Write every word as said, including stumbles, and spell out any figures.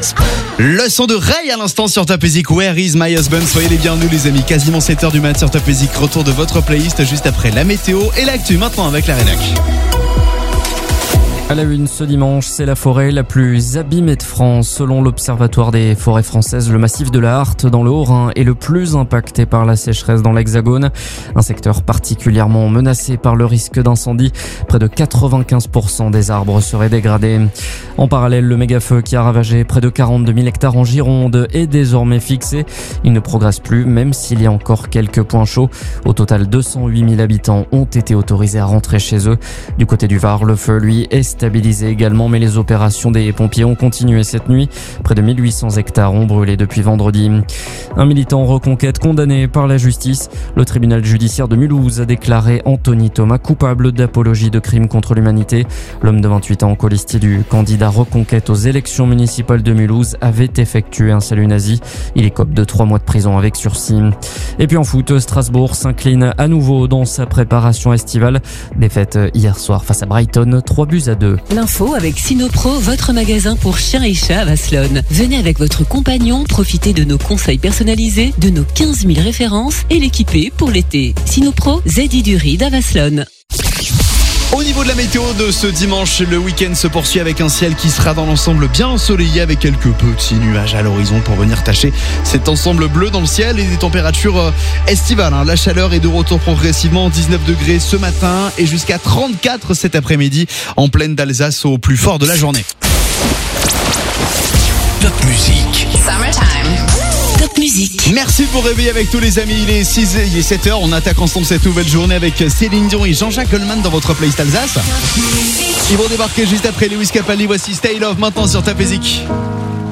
Le son de Ray à l'instant sur Top Music, Where is my husband? Soyez les bienvenus les amis, quasiment sept heures du matin sur Top Music. Retour de votre playlist juste après la météo et l'actu maintenant avec la rédac. À la une ce dimanche, c'est la forêt la plus abîmée de France. Selon l'Observatoire des forêts françaises, le massif de la Harte dans le Haut-Rhin est le plus impacté par la sécheresse dans l'Hexagone. Un secteur particulièrement menacé par le risque d'incendie. Près de quatre-vingt-quinze pour cent des arbres seraient dégradés. En parallèle, le méga-feu qui a ravagé près de quarante-deux mille hectares en Gironde est désormais fixé. Il ne progresse plus, même s'il y a encore quelques points chauds. Au total, deux cent huit mille habitants ont été autorisés à rentrer chez eux. Du côté du Var, le feu, lui, est stabilisé également, mais les opérations des pompiers ont continué cette nuit. Près de mille huit cents hectares ont brûlé depuis vendredi. Un militant Reconquête condamné par la justice. Le tribunal judiciaire de Mulhouse a déclaré Anthony Thomas coupable d'apologie de crimes contre l'humanité. L'homme de vingt-huit ans, colistier du candidat Reconquête aux élections municipales de Mulhouse, avait effectué un salut nazi. Il écope de trois mois de prison avec sursis. Et puis en foot, Strasbourg s'incline à nouveau dans sa préparation estivale. Défaite hier soir face à Brighton, trois buts à deux. L'info avec Sinopro, votre magasin pour chiens et chats à Vasselonne. Venez avec votre compagnon, profitez de nos conseils personnalisés, de nos quinze mille références et l'équiper pour l'été. Sinopro, Zedi du Ride à Vasselonne. Au niveau de la météo de ce dimanche, le week-end se poursuit avec un ciel qui sera dans l'ensemble bien ensoleillé avec quelques petits nuages à l'horizon pour venir tacher cet ensemble bleu dans le ciel et des températures estivales. La chaleur est de retour progressivement, dix-neuf degrés ce matin et jusqu'à trente-quatre cet après-midi en plaine d'Alsace au plus fort de la journée. Top Music. Summertime. Top Music. Merci pour réveiller avec tous les amis. Il est six, il est sept heures. On attaque ensemble cette nouvelle journée avec Céline Dion et Jean-Jacques Goldman dans votre playlist Alsace. Ils vont débarquer juste après Lewis Capaldi. Voici Stay Love maintenant sur Top Music.